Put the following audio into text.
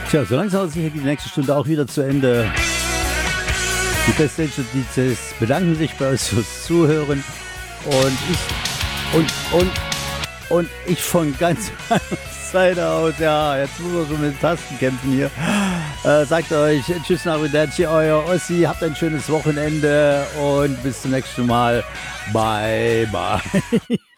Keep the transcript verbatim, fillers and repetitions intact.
Tja, so langsam ist sicher die nächste Stunde auch wieder zu Ende. Die Backstage D Js bedanken sich bei uns fürs Zuhören und ich und und und ich von ganz meiner Seite aus, ja, jetzt muss man schon mit den Tasten kämpfen hier. Äh, sagt euch tschüss nach Arrivederci, euer Ossi, habt ein schönes Wochenende und bis zum nächsten Mal. Bye bye.